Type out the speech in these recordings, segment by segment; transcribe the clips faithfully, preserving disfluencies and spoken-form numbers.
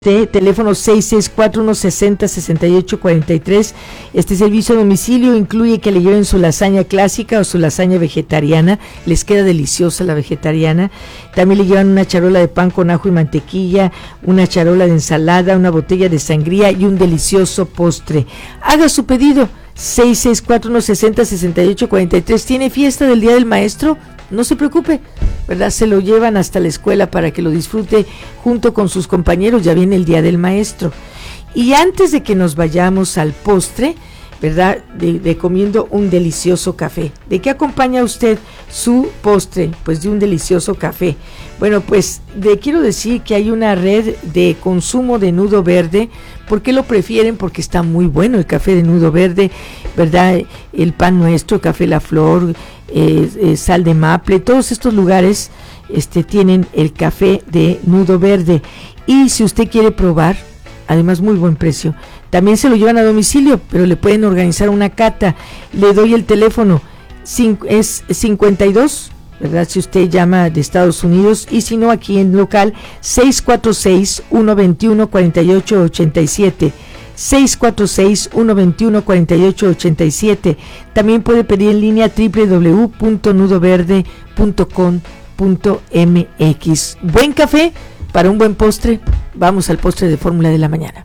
Teléfono seis seis cuatro, uno seis cero, seis ocho cuatro tres. Este servicio a domicilio incluye que le lleven su lasaña clásica o su lasaña vegetariana. Les queda deliciosa la vegetariana. También le llevan una charola de pan con ajo y mantequilla, una charola de ensalada, una botella de sangría y un delicioso postre. Haga su pedido. seis seis cuatro, uno seis cero, seis ocho cuatro tres. ¿Tiene fiesta del Día del Maestro? No se preocupe, ¿verdad? Se lo llevan hasta la escuela para que lo disfrute junto con sus compañeros. Ya viene el Día del Maestro. Y antes de que nos vayamos al postre, ¿verdad? De, de comiendo un delicioso café. ¿De qué acompaña usted su postre? Pues de un delicioso café. Bueno, pues le quiero decir que hay una red de consumo de Nudo Verde. ¿Por qué lo prefieren? Porque está muy bueno el café de Nudo Verde, ¿verdad? El Pan Nuestro, Café La Flor, eh, eh, Sal de Maple, todos estos lugares este, tienen el café de Nudo Verde. Y si usted quiere probar, además muy buen precio, también se lo llevan a domicilio, pero le pueden organizar una cata. Le doy el teléfono, cinco, es cincuenta y dos, ¿verdad? Si usted llama de Estados Unidos, y si no, aquí en local, seis cuatro seis, uno dos uno, cuatro ocho ocho siete, seis cuatro seis, uno dos uno, cuatro ocho ocho siete. También puede pedir en línea doble u doble u doble u punto nudo verde punto com punto m x. Buen café para un buen postre. Vamos al postre de fórmula de la mañana.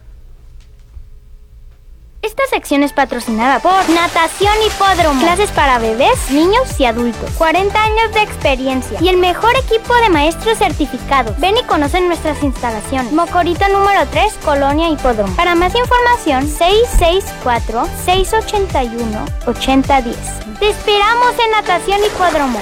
Esta sección es patrocinada por Natación Hipódromo. Clases para bebés, niños y adultos. cuarenta años de experiencia y el mejor equipo de maestros certificados. Ven y conoce nuestras instalaciones. Mocorito número tres, Colonia Hipódromo. Para más información, seis seis cuatro, seis ocho uno, ocho cero uno cero. Te esperamos en Natación Hipódromo.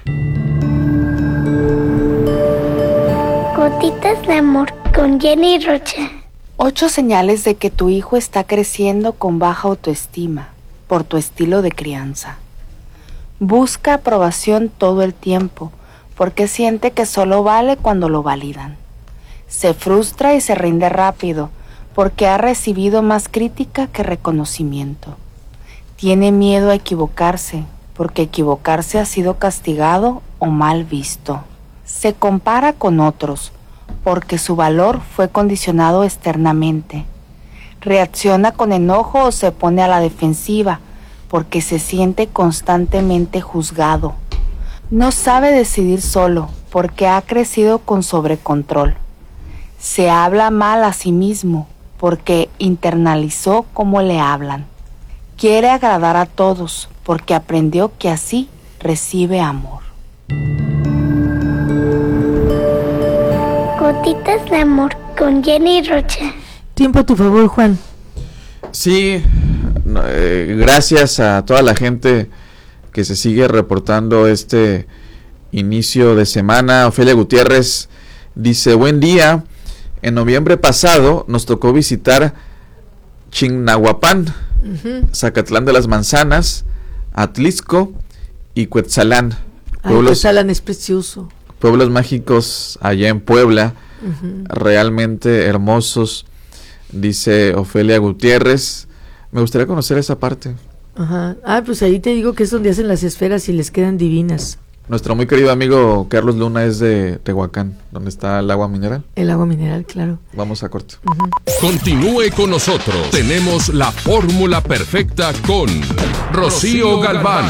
Gotitas de amor con Jenny Rocha. Ocho señales de que tu hijo está creciendo con baja autoestima por tu estilo de crianza. Busca aprobación todo el tiempo porque siente que solo vale cuando lo validan. Se frustra y se rinde rápido porque ha recibido más crítica que reconocimiento. Tiene miedo a equivocarse porque equivocarse ha sido castigado o mal visto. Se compara con otros porque su valor fue condicionado externamente. Reacciona con enojo o se pone a la defensiva porque se siente constantemente juzgado. No sabe decidir solo porque ha crecido con sobrecontrol. Se habla mal a sí mismo porque internalizó cómo le hablan. Quiere agradar a todos porque aprendió que así recibe amor. Gotitas de amor con Jenny Rocha. Tiempo a tu favor, Juan. Sí, eh, gracias a toda la gente que se sigue reportando este inicio de semana. Ofelia Gutiérrez dice: buen día, en noviembre pasado nos tocó visitar Chignahuapan, uh-huh. Zacatlán de las Manzanas, Atlisco y Cuetzalán. Ay, Cuetzalán es precioso. Pueblos mágicos allá en Puebla, uh-huh. Realmente hermosos, dice Ofelia Gutiérrez. Me gustaría conocer esa parte. Ajá. Ah, pues ahí te digo que es donde hacen las esferas y les quedan divinas. Nuestro muy querido amigo Carlos Luna es de Tehuacán, donde está el agua mineral. El agua mineral, claro. Vamos a corte. Uh-huh. Continúe con nosotros. Tenemos la fórmula perfecta con Rocío Galván.